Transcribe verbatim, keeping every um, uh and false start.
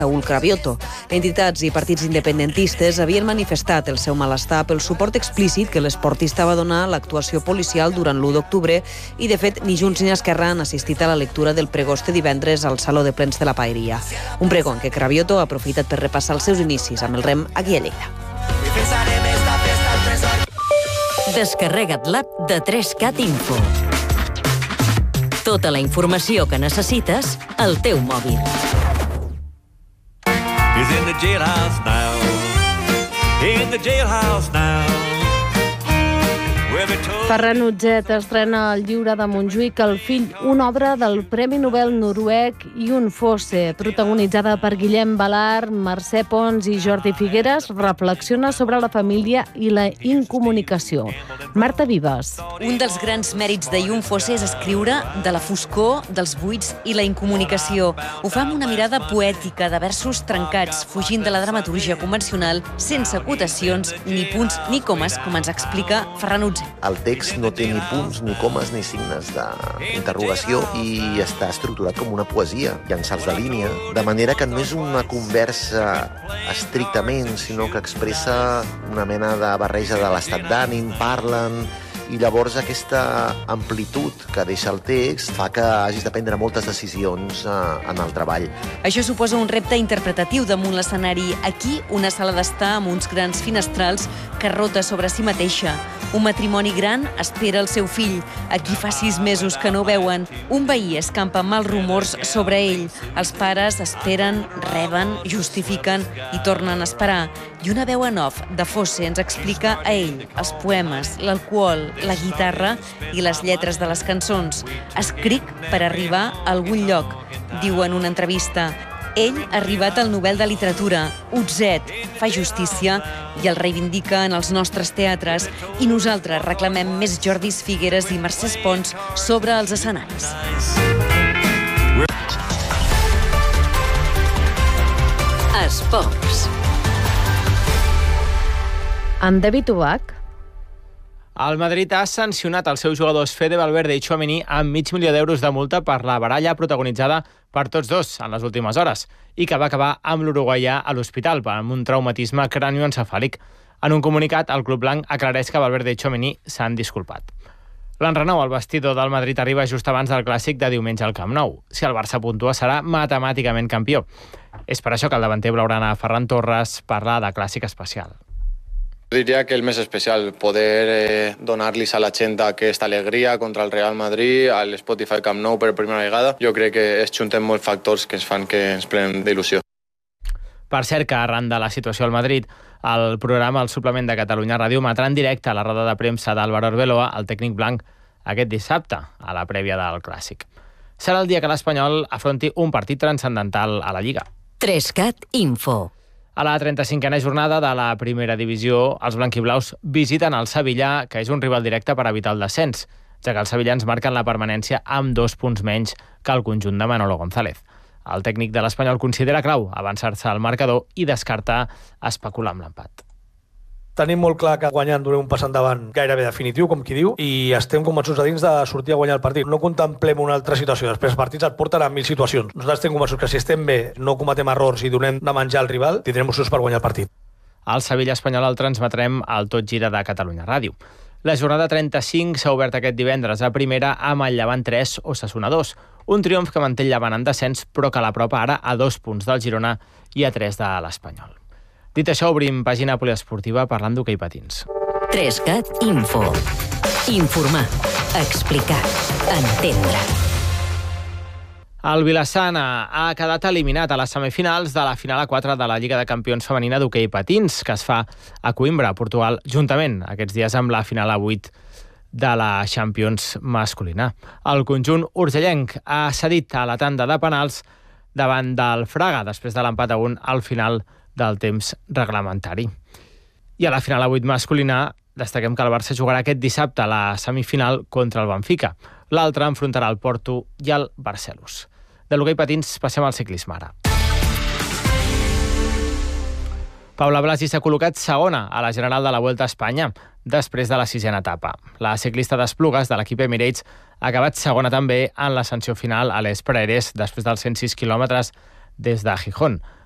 Saúl Cravioto. Entitats i partits independentistes havien manifestat el seu malestar pel suport explícit que l'esportista va donar a l'actuació policial durant l'u d'octubre i, de fet, ni Junts ni Esquerra han assistit a la lectura del pregó este divendres al Saló de Plens de la Paeria. Un pregó en què Cravioto ha aprofitat per repassar els seus inicis amb el rem aquí a Lleida. Descarrega't l'app de tres cat Info. Tota la informació que necessites al teu mòbil. He's in the jailhouse now. In the jailhouse now. Ferran Utset estrena el Llibre de Montjuïc, el fill, una obra del Premi Nobel noruec i un fosse, protagonitzada per Guillem Balart, Mercè Pons i Jordi Figueres, reflexiona sobre la família i la incomunicació. Marta Vives. Un dels grans mèrits de Llum Fosse és escriure de la foscor, dels buits i la incomunicació. Ho fa amb una mirada poètica de versos trencats, fugint de la dramatúrgia convencional, sense acotacions, ni punts ni comes, com ens explica Ferran Utset. El text no té ni punts, ni comes, ni signes d'interrogació i està estructurat com una poesia. Hi ha salts de línia, de manera que no és una conversa estrictament, sinó que expressa una mena de barreja de l'estat d'ànim, parlen, i llavors aquesta amplitud que deixa el text fa que hagis de prendre moltes decisions en el treball. Això suposa un repte interpretatiu damunt l'escenari. Aquí, una sala d'estar amb uns grans finestrals que rota sobre si mateixa. Un matrimoni gran espera el seu fill. Aquí fa sis mesos que no veuen. Un veí escampa mals rumors sobre ell. Els pares esperen, reben, justifiquen i tornen a esperar. I una veu en off de Fosse ens explica a ell els poemes, l'alcohol, la guitarra i les lletres de les cançons. Escric per arribar a algun lloc, diu en una entrevista. Ell ha arribat al Nobel de Literatura. Utset fa justícia i el reivindica en els nostres teatres i nosaltres reclamem més Jordis Figueres i Mercès Pons sobre els escenaris. Esports. Amb David Ubach. El Madrid ha sancionat els seus jugadors Fede Valverde i Tchouaméni amb mig milió d'euros de multa per la baralla protagonitzada per tots dos en les últimes hores i que va acabar amb l'uruguaià a l'hospital amb un traumatisme cranioencefàlic. En un comunicat, el club blanc aclareix que Valverde i Tchouaméni s'han disculpat. L'enrenou al vestidor del Madrid arriba just abans del clàssic de diumenge al Camp Nou. Si el Barça puntua, serà matemàticament campió. És per això que el davanter blaugrana Ferran Torres parla de clàssic especial. Diria que el més especial, poder eh, donar-los a la gent aquesta alegria contra el Real Madrid, al Spotify Camp Nou per primera vegada. Jo crec que es junten molts factors que ens fan que ens plenen d'il·lusió. Per cert que arran de la situació al Madrid, el programa El Suplement de Catalunya Ràdio emetrà en directe a la roda de premsa d'Álvaro Arbeloa, el tècnic blanc, aquest dissabte, a la prèvia del Clàssic. Serà el dia que l'Espanyol afronti un partit transcendental a la Lliga. tres cat Info. A la trenta-cinquena jornada de la primera divisió, els blanquiblaus visiten el Sevillà, que és un rival directe per evitar el descens, ja que els sevillans marquen la permanència amb dos punts menys que el conjunt de Manolo González. El tècnic de l'Espanyol considera clau avançar-se al marcador i descartar especular amb l'empat. Tenim molt clar que guanyant donem un pas endavant gairebé definitiu, com qui diu, i estem convençuts a dins de sortir a guanyar el partit. No contemplem una altra situació. Després els partits et porten a mil situacions. Nosaltres estem convençuts que si estem bé, no cometem errors i donem de menjar al rival, tindrem opcions per guanyar el partit. El Sevilla espanyol el transmetrem al Tot Gira de Catalunya Ràdio. La jornada trenta-cinc s'ha obert aquest divendres a primera amb el Llevant tres o Osasuna dos. Un triomf que manté el Llevant en descens, però que l'apropa ara a dos punts del Girona i a tres de l'Espanyol. Dit això, obrim pàgina poliesportiva parlant d'hoquei patins. tres cat Info. Informar, explicar, entendre. El Vilassana ha quedat eliminat a les semifinals de la final a quatre de la Lliga de Campions femenina d'hoquei patins, que es fa a Coimbra, a Portugal, juntament aquests dies amb la final a vuit de la Champions masculina. El conjunt urgellenc ha cedit a la tanda de penals davant del Fraga, després de l'empat a un al final del temps reglamentari. I a la final a vuit masculina destaquem que el Barça jugarà aquest dissabte a la semifinal contra el Benfica. L'altre enfrontarà el Porto i el Barcelos. De l'hoquei patins passem al ciclisme ara. Paula Blasi s'ha col·locat segona a la general de la Vuelta a Espanya, després de la sisena etapa. La ciclista d'Esplugues de l'equip Emirates ha acabat segona també en l'ascensió final a les Praeres després dels cent sis quilòmetres des de Gijón.